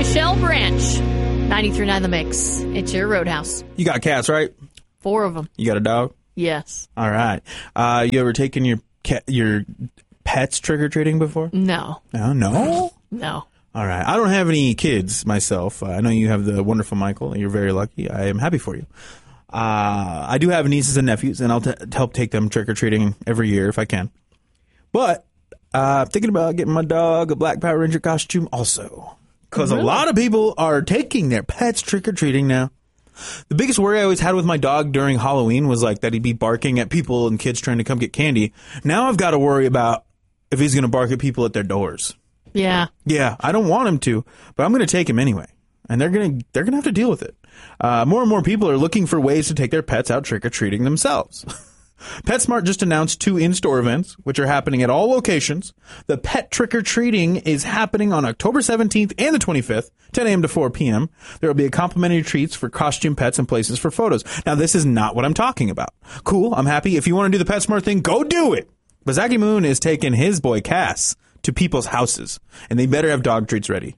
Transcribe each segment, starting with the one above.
Michelle Branch, 93.9 The Mix. It's your Roadhouse. You got cats, right? 4 of them. You got a dog? Yes. All right. You ever taken your pets trick-or-treating before? No. No? No. All right. I don't have any kids myself. I know you have the wonderful Michael. You're very lucky. I am happy for you. I do have nieces and nephews, and I'll help take them trick-or-treating every year if I can. But thinking about getting my dog a Black Power Ranger costume also. Because a lot of people are taking their pets trick-or-treating now. The biggest worry I always had with my dog during Halloween was like that he'd be barking at people and kids trying to come get candy. Now I've got to worry about if he's going to bark at people at their doors. Yeah. Yeah, I don't want him to, but I'm going to take him anyway. And they're going to have to deal with it. More and more people are looking for ways to take their pets out trick-or-treating themselves. PetSmart just announced 2 in-store events, which are happening at all locations. The pet trick-or-treating is happening on October 17th and the 25th, 10 a.m. to 4 p.m. There will be complimentary treats for costume pets and places for photos. Now, this is not what I'm talking about. Cool, I'm happy. If you want to do the PetSmart thing, go do it. But Zachy Moon is taking his boy Cass to people's houses, and they better have dog treats ready.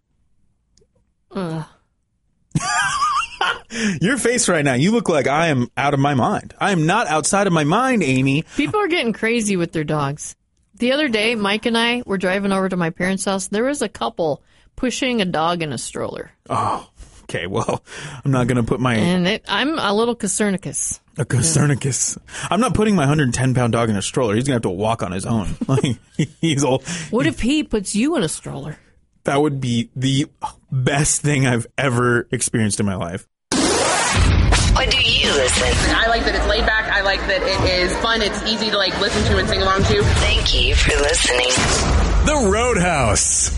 Your face right now, you look like I am out of my mind. I am not outside of my mind, Amy. People are getting crazy with their dogs. The other day, Mike and I were driving over to my parents' house. There was a couple pushing a dog in a stroller. Oh, okay. Well, I'm not going to put my... And I'm a little Copernicus. A Copernicus. Yeah. I'm not putting my 110-pound dog in a stroller. He's going to have to walk on his own. Like, he's old. What if he puts you in a stroller? That would be the best thing I've ever experienced in my life. What do you listen? I like that it's laid back. I like that it is fun. It's easy to listen to and sing along to. Thank you for listening. The Roadhouse.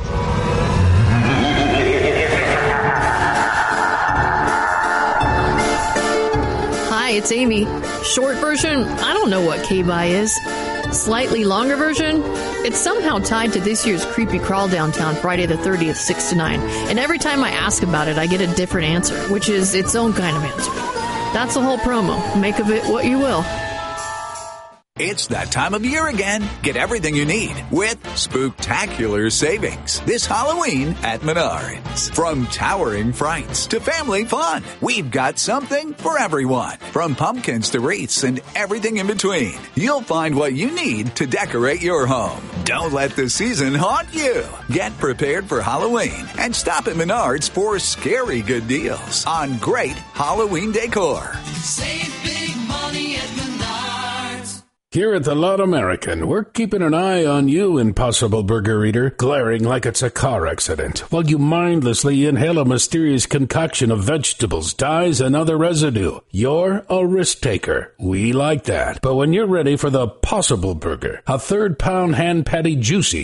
Hi, it's Amy. Short version, I don't know what K-Buy is. Slightly longer version, it's somehow tied to this year's Creepy Crawl downtown, Friday the 30th, 6 to 9. And every time I ask about it, I get a different answer, which is its own kind of answer. That's the whole promo. Make of it what you will. It's that time of year again. Get everything you need with spooktacular savings this Halloween at Menards. From towering frights to family fun, we've got something for everyone. From pumpkins to wreaths and everything in between, you'll find what you need to decorate your home. Don't let the season haunt you. Get prepared for Halloween and stop at Menards for scary good deals on great Halloween decor. Save big money at Menards. Here at the Loud American, we're keeping an eye on you, Impossible Burger Eater, glaring like it's a car accident, while you mindlessly inhale a mysterious concoction of vegetables, dyes, and other residue. You're a risk taker. We like that. But when you're ready for the Possible Burger, a 3rd-pound hand patty juicy,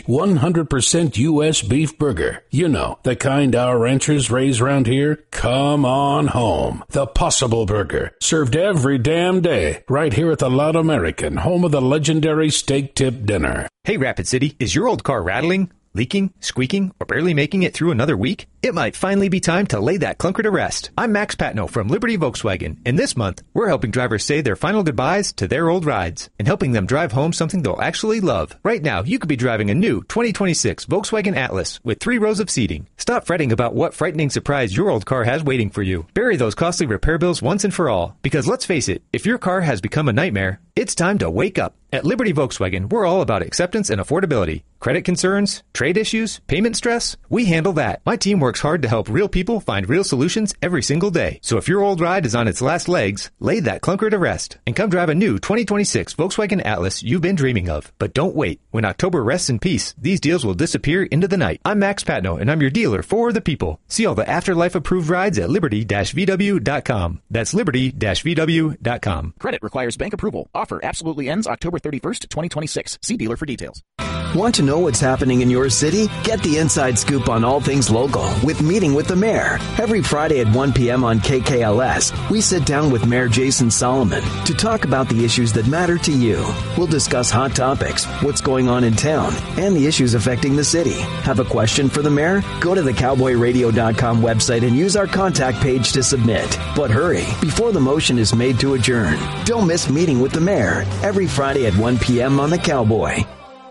100% U.S. beef burger, you know, the kind our ranchers raise around here, come on home. The Possible Burger, served every damn day, right here at the Loud American, home of the legendary steak tip dinner. Hey, Rapid City, is your old car rattling, leaking, squeaking, or barely making it through another week? It might finally be time to lay that clunker to rest. I'm Max Patno from Liberty Volkswagen, and this month, we're helping drivers say their final goodbyes to their old rides and helping them drive home something they'll actually love. Right now, you could be driving a new 2026 Volkswagen Atlas with 3 rows of seating. Stop fretting about what frightening surprise your old car has waiting for you. Bury those costly repair bills once and for all, because let's face it, if your car has become a nightmare, it's time to wake up. At Liberty Volkswagen, we're all about acceptance and affordability. Credit concerns, trade issues, payment stress, we handle that. My team works hard to help real people find real solutions every single day. So if your old ride is on its last legs, lay that clunker to rest and come drive a new 2026 Volkswagen Atlas you've been dreaming of. But don't wait. When October rests in peace, these deals will disappear into the night. I'm Max Patno, and I'm your dealer for the people. See all the Afterlife-approved rides at liberty-vw.com. That's liberty-vw.com. Credit requires bank approval. Offer absolutely ends October 31st, 2026. See dealer for details. Want to know what's happening in your city? Get the inside scoop on all things local with Meeting with the Mayor. Every Friday at 1 p.m. on KKLS, we sit down with Mayor Jason Solomon to talk about the issues that matter to you. We'll discuss hot topics, what's going on in town, and the issues affecting the city. Have a question for the mayor? Go to the cowboyradio.com website and use our contact page to submit. But hurry, before the motion is made to adjourn. Don't miss Meeting with the Mayor every Friday at 1 p.m. on the Cowboy.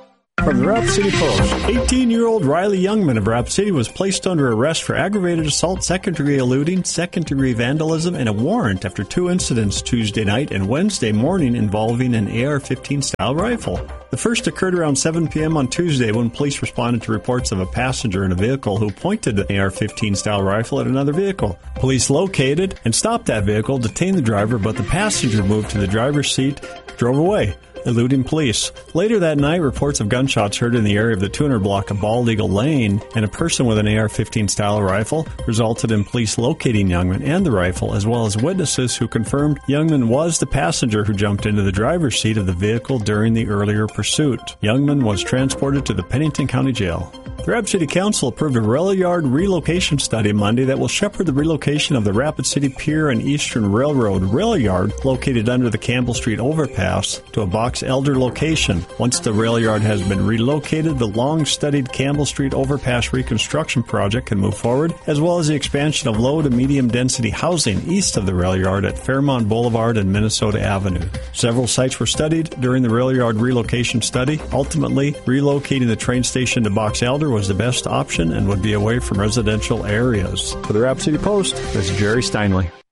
From the Rapid City Post, 18-year-old Riley Youngman of Rapid City was placed under arrest for aggravated assault, second-degree eluding, second-degree vandalism, and a warrant after 2 incidents Tuesday night and Wednesday morning involving an AR-15 style rifle. The first occurred around 7 p.m. on Tuesday when police responded to reports of a passenger in a vehicle who pointed an AR-15 style rifle at another vehicle. Police located and stopped that vehicle, detained the driver, but the passenger moved to the driver's seat, drove away, eluding police. Later that night, reports of gunshots heard in the area of the 200 block of Bald Eagle Lane, and a person with an AR-15 style rifle resulted in police locating Youngman and the rifle, as well as witnesses who confirmed Youngman was the passenger who jumped into the driver's seat of the vehicle during the earlier pursuit. Youngman was transported to the Pennington County Jail. The Rapid City Council approved a rail yard relocation study Monday that will shepherd the relocation of the Rapid City Pier and Eastern Railroad rail yard located under the Campbell Street overpass to a Box Elder location. Once the rail yard has been relocated, the long-studied Campbell Street overpass reconstruction project can move forward, as well as the expansion of low to medium-density housing east of the rail yard at Fairmont Boulevard and Minnesota Avenue. Several sites were studied during the rail yard relocation study. Ultimately, relocating the train station to Box Elder was the best option and would be away from residential areas. For the Rapid City Post, this is Jerry Steinley.